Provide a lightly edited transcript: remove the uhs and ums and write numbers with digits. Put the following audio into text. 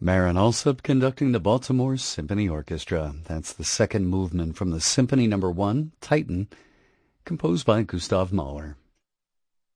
Marin Alsop conducting the Baltimore Symphony Orchestra. That's the second movement from the Symphony No. 1, Titan, composed by Gustav Mahler.